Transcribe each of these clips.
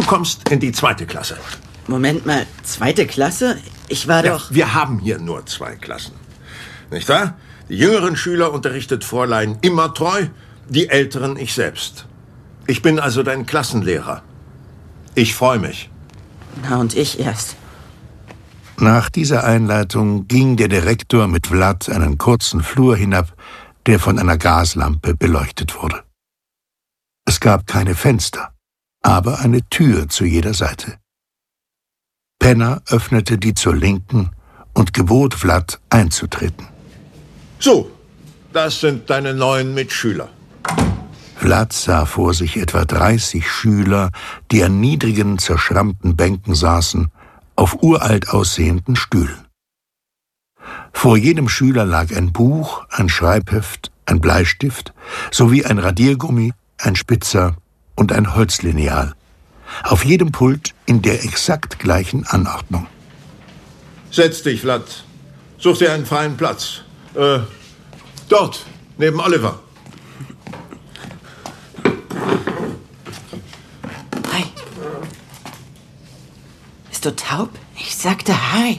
kommst in die 2. Klasse. Moment mal, 2. Klasse? Ich war doch... Wir haben hier nur 2 Klassen. Nicht wahr? Die jüngeren Schüler unterrichtet Fräulein immer treu, die älteren ich selbst. Ich bin also dein Klassenlehrer. Ich freue mich. Na, und ich erst. Nach dieser Einleitung ging der Direktor mit Vlad einen kurzen Flur hinab, der von einer Gaslampe beleuchtet wurde. Es gab keine Fenster, aber eine Tür zu jeder Seite. Penner öffnete die zur Linken und gebot Vlad einzutreten. So, das sind deine neuen Mitschüler. Vlad sah vor sich etwa 30 Schüler, die an niedrigen, zerschrammten Bänken saßen, auf uralt aussehenden Stühlen. Vor jedem Schüler lag ein Buch, ein Schreibheft, ein Bleistift sowie ein Radiergummi, ein Spitzer und ein Holzlineal. Auf jedem Pult in der exakt gleichen Anordnung. Setz dich, Vlad. Such dir einen freien Platz. Dort, neben Oliver. Hi. Bist du taub? Ich sagte Hi.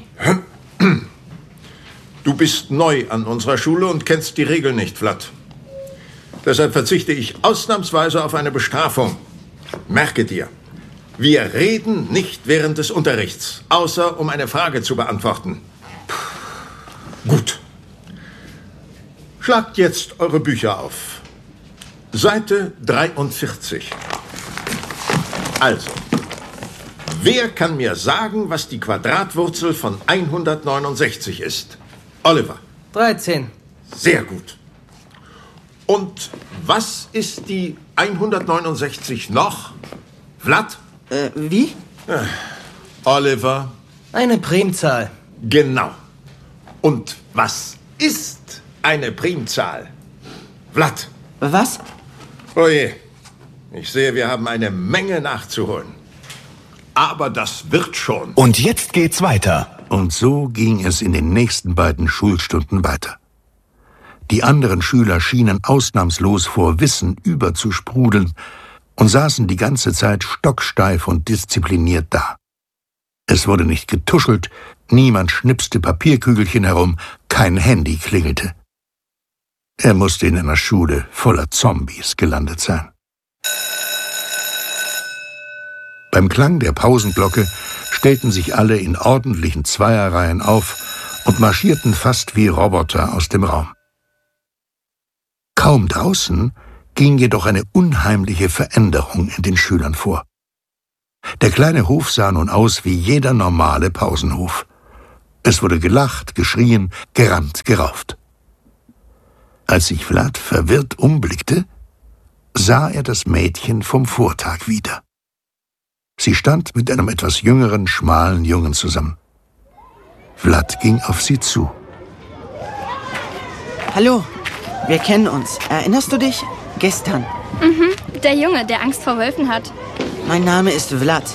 Du bist neu an unserer Schule und kennst die Regeln nicht, Vlad. Deshalb verzichte ich ausnahmsweise auf eine Bestrafung. Merke dir, wir reden nicht während des Unterrichts, außer um eine Frage zu beantworten. Gut. Schlagt jetzt eure Bücher auf. Seite 43. Also, wer kann mir sagen, was die Quadratwurzel von 169 ist? Oliver. 13. Sehr gut. Und was ist die 169 noch? Vlad? Wie? Oliver. Eine Primzahl. Genau. Und was ist eine Primzahl? Vlad. Was? Oje, ich sehe, wir haben eine Menge nachzuholen. Aber das wird schon. Und jetzt geht's weiter. Und so ging es in den nächsten beiden Schulstunden weiter. Die anderen Schüler schienen ausnahmslos vor Wissen überzusprudeln und saßen die ganze Zeit stocksteif und diszipliniert da. Es wurde nicht getuschelt, niemand schnipste Papierkügelchen herum, kein Handy klingelte. Er musste in einer Schule voller Zombies gelandet sein. Beim Klang der Pausenglocke stellten sich alle in ordentlichen Zweierreihen auf und marschierten fast wie Roboter aus dem Raum. Kaum draußen ging jedoch eine unheimliche Veränderung in den Schülern vor. Der kleine Hof sah nun aus wie jeder normale Pausenhof. Es wurde gelacht, geschrien, gerannt, gerauft. Als sich Vlad verwirrt umblickte, sah er das Mädchen vom Vortag wieder. Sie stand mit einem etwas jüngeren, schmalen Jungen zusammen. Vlad ging auf sie zu. Hallo, wir kennen uns. Erinnerst du dich? Gestern. Der Junge, der Angst vor Wölfen hat. Mein Name ist Vlad.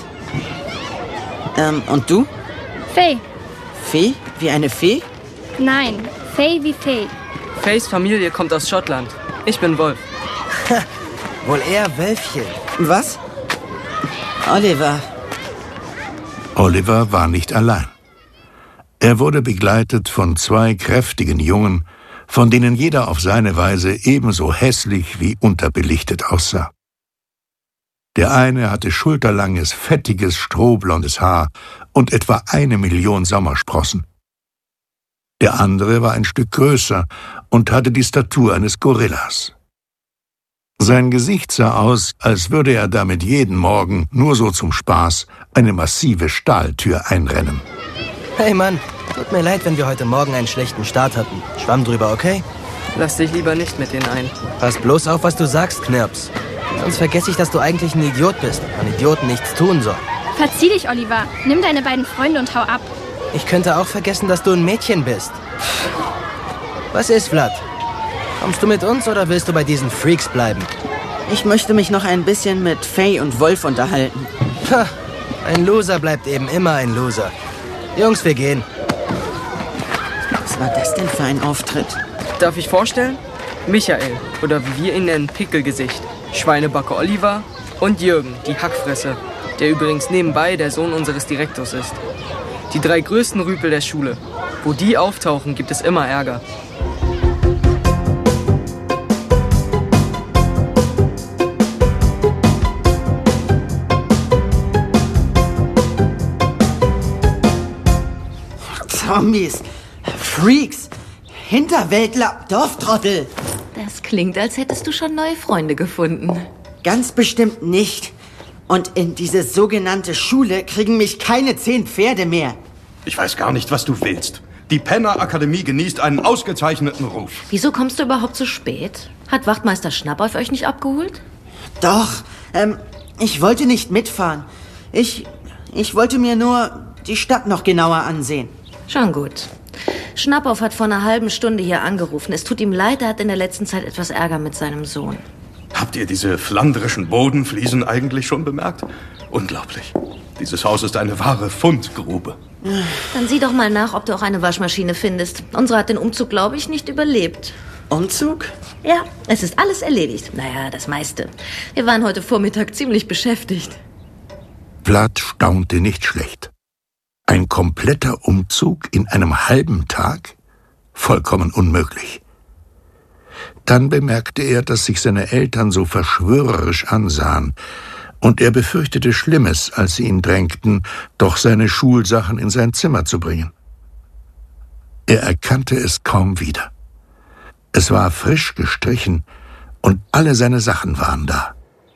Und du? Fee. Fee? Wie eine Fee? Nein, Fee wie Fee. Fays Familie kommt aus Schottland. Ich bin Wolf. Wohl eher Wölfchen. Was? Oliver. Oliver war nicht allein. Er wurde begleitet von 2 kräftigen Jungen, von denen jeder auf seine Weise ebenso hässlich wie unterbelichtet aussah. Der eine hatte schulterlanges, fettiges, strohblondes Haar und etwa 1 Million Sommersprossen. Der andere war ein Stück größer und hatte die Statur eines Gorillas. Sein Gesicht sah aus, als würde er damit jeden Morgen, nur so zum Spaß, eine massive Stahltür einrennen. Hey Mann, tut mir leid, wenn wir heute Morgen einen schlechten Start hatten. Schwamm drüber, okay? Lass dich lieber nicht mit denen ein. Pass bloß auf, was du sagst, Knirps. Sonst vergesse ich, dass du eigentlich ein Idiot bist und an Idioten nichts tun soll. Verzieh dich, Oliver. Nimm deine beiden Freunde und hau ab. Ich könnte auch vergessen, dass du ein Mädchen bist. Was ist, Vlad? Kommst du mit uns oder willst du bei diesen Freaks bleiben? Ich möchte mich noch ein bisschen mit Fee und Wolf unterhalten. Ha, ein Loser bleibt eben immer ein Loser. Jungs, wir gehen. Was war das denn für ein Auftritt? Darf ich vorstellen? Michael, oder wie wir ihn nennen, Pickelgesicht. Schweinebacke Oliver und Jürgen, die Hackfresse. der übrigens nebenbei der Sohn unseres Direktors ist. Die 3 größten Rüpel der Schule. Wo die auftauchen, gibt es immer Ärger. Zombies, Freaks, Hinterwäldler, Dorftrottel. Das klingt, als hättest du schon neue Freunde gefunden. Ganz bestimmt nicht. Und in diese sogenannte Schule kriegen mich keine 10 Pferde mehr. Ich weiß gar nicht, was du willst. Die Penner-Akademie genießt einen ausgezeichneten Ruf. Wieso kommst du überhaupt so spät? Hat Wachtmeister Schnapp euch nicht abgeholt? Doch, ich wollte nicht mitfahren. Ich wollte mir nur die Stadt noch genauer ansehen. Schon gut. Schnappauf hat vor einer halben Stunde hier angerufen. Es tut ihm leid, er hat in der letzten Zeit etwas Ärger mit seinem Sohn. Habt ihr diese flandrischen Bodenfliesen eigentlich schon bemerkt? Unglaublich. Dieses Haus ist eine wahre Fundgrube. Dann sieh doch mal nach, ob du auch eine Waschmaschine findest. Unsere hat den Umzug, glaube ich, nicht überlebt. Umzug? Ja, es ist alles erledigt. Naja, das meiste. Wir waren heute Vormittag ziemlich beschäftigt. Vlad staunte nicht schlecht. Ein kompletter Umzug in einem halben Tag? Vollkommen unmöglich. Dann bemerkte er, dass sich seine Eltern so verschwörerisch ansahen, und er befürchtete Schlimmes, als sie ihn drängten, doch seine Schulsachen in sein Zimmer zu bringen. Er erkannte es kaum wieder. Es war frisch gestrichen und alle seine Sachen waren da.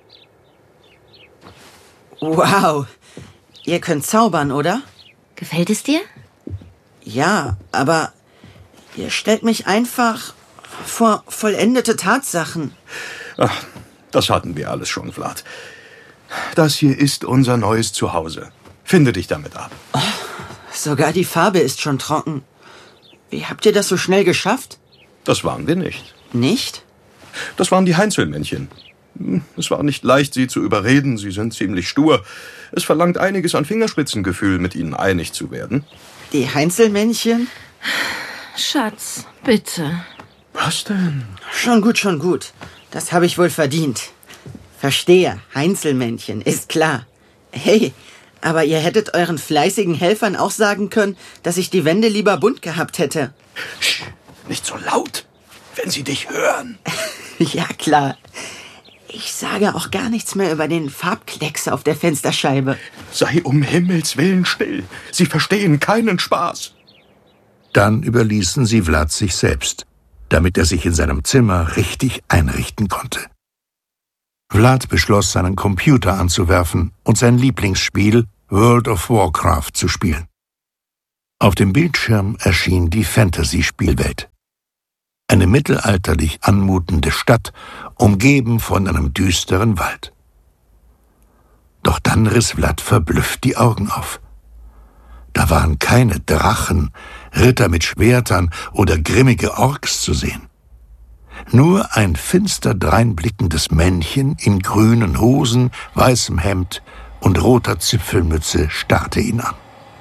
Wow, ihr könnt zaubern, oder? Gefällt es dir? Ja, aber ihr stellt mich einfach vor vollendete Tatsachen. Ach, das hatten wir alles schon, Vlad. Das hier ist unser neues Zuhause. Finde dich damit ab. Oh, sogar die Farbe ist schon trocken. Wie habt ihr das so schnell geschafft? Das waren wir nicht. Nicht? Das waren die Heinzelmännchen. Es war nicht leicht, sie zu überreden. Sie sind ziemlich stur. Es verlangt einiges an Fingerspitzengefühl, mit ihnen einig zu werden. Die Heinzelmännchen? Schatz, bitte. Was denn? Schon gut. Das habe ich wohl verdient. Verstehe, Heinzelmännchen, ist klar. Hey, aber ihr hättet euren fleißigen Helfern auch sagen können, dass ich die Wände lieber bunt gehabt hätte. Sch, nicht so laut, wenn sie dich hören. Ja, klar. Ich sage auch gar nichts mehr über den Farbklecks auf der Fensterscheibe. Sei um Himmels Willen still. Sie verstehen keinen Spaß. Dann überließen sie Vlad sich selbst, damit er sich in seinem Zimmer richtig einrichten konnte. Vlad beschloss, seinen Computer anzuwerfen und sein Lieblingsspiel World of Warcraft zu spielen. Auf dem Bildschirm erschien die Fantasy-Spielwelt. Eine mittelalterlich anmutende Stadt, umgeben von einem düsteren Wald. Doch dann riss Vlad verblüfft die Augen auf. Da waren keine Drachen, Ritter mit Schwertern oder grimmige Orks zu sehen. Nur ein finster dreinblickendes Männchen in grünen Hosen, weißem Hemd und roter Zipfelmütze starrte ihn an.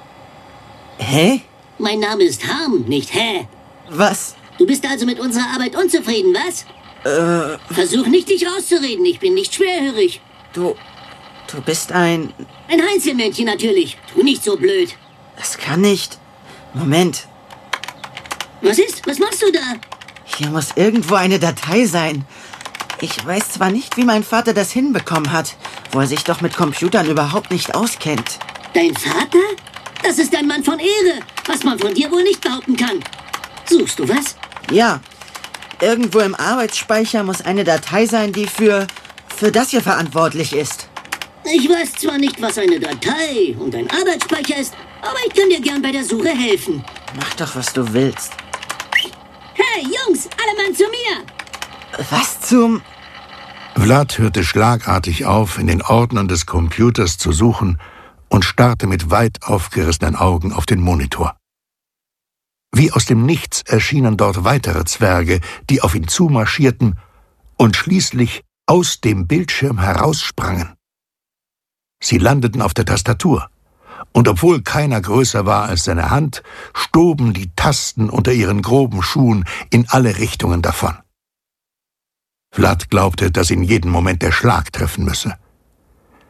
Hä? Mein Name ist Harm, nicht Hä. Was? Du bist also mit unserer Arbeit unzufrieden, was? Versuch nicht, dich rauszureden. Ich bin nicht schwerhörig. Du bist ein... Ein Heinzelmännchen natürlich. Tu nicht so blöd. Das kann nicht... Moment. Was ist? Was machst du da? Hier muss irgendwo eine Datei sein. Ich weiß zwar nicht, wie mein Vater das hinbekommen hat, wo er sich doch mit Computern überhaupt nicht auskennt. Dein Vater? Das ist ein Mann von Ehre, was man von dir wohl nicht behaupten kann. Suchst du was? Ja. Irgendwo im Arbeitsspeicher muss eine Datei sein, die für das hier verantwortlich ist. Ich weiß zwar nicht, was eine Datei und ein Arbeitsspeicher ist, aber ich kann dir gern bei der Suche helfen. Mach doch, was du willst. Hey, Jungs, alle Mann zu mir! Was zum... Vlad hörte schlagartig auf, in den Ordnern des Computers zu suchen und starrte mit weit aufgerissenen Augen auf den Monitor. Wie aus dem Nichts erschienen dort weitere Zwerge, die auf ihn zumarschierten und schließlich aus dem Bildschirm heraussprangen. Sie landeten auf der Tastatur, und obwohl keiner größer war als seine Hand, stoben die Tasten unter ihren groben Schuhen in alle Richtungen davon. Vlad glaubte, dass ihn jeden Moment der Schlag treffen müsse.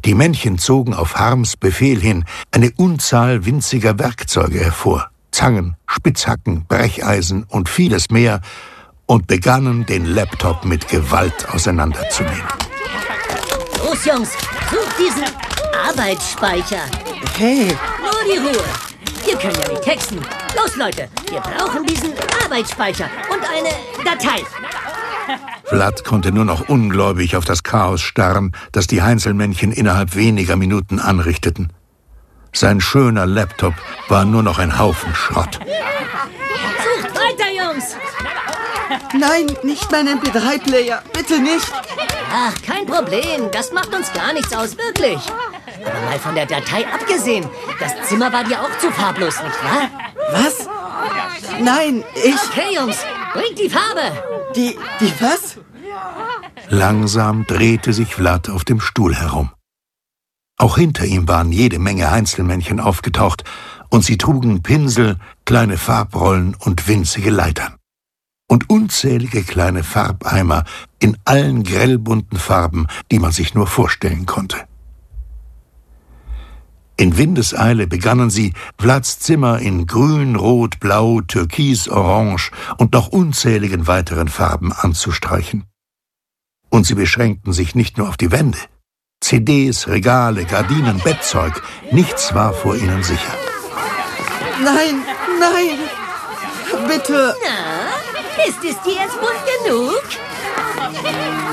Die Männchen zogen auf Harms Befehl hin eine Unzahl winziger Werkzeuge hervor, Zangen, Spitzhacken, Brecheisen und vieles mehr, und begannen, den Laptop mit Gewalt auseinanderzunehmen. Los, Jungs, sucht diesen Arbeitsspeicher. Hey, Nur die Ruhe. Wir können ja nicht texten. Los, Leute, wir brauchen diesen Arbeitsspeicher und eine Datei. Vlad konnte nur noch ungläubig auf das Chaos starren, das die Heinzelmännchen innerhalb weniger Minuten anrichteten. Sein schöner Laptop war nur noch ein Haufen Schrott. Sucht weiter, Jungs. nein, nicht mein MP3-Player, bitte nicht. Ach, kein Problem. Das macht uns gar nichts aus, wirklich. Aber mal von der Datei abgesehen, das Zimmer war dir auch zu farblos, nicht wahr? Was? Nein, Okay, Jungs, bringt die Farbe. Die was? Langsam drehte sich Vlad auf dem Stuhl herum. Auch hinter ihm waren jede Menge Heinzelmännchen aufgetaucht, und sie trugen Pinsel, kleine Farbrollen und winzige Leitern. Und unzählige kleine Farbeimer in allen grellbunten Farben, die man sich nur vorstellen konnte. In Windeseile begannen sie, Vlads Zimmer in grün, rot, blau, türkis, orange und noch unzähligen weiteren Farben anzustreichen. Und sie beschränkten sich nicht nur auf die Wände. CDs, Regale, Gardinen, Bettzeug, nichts war vor ihnen sicher. Nein, bitte. Na, ist es dir jetzt bunt genug?